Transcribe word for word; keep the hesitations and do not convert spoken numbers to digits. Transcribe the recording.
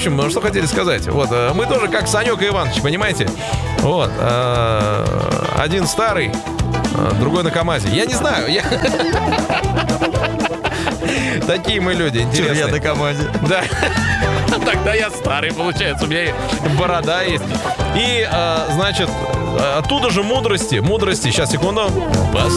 общем, что хотели сказать. Вот, мы тоже как Санек и Иваныч, понимаете? Вот. Один старый, другой на КамАЗе. Я не знаю, я... Такие мы люди, интересные. Чё, я на КамАЗе. Да. Тогда я старый, получается, у меня и борода есть. И, значит, оттуда же мудрости, мудрости, сейчас, секунду.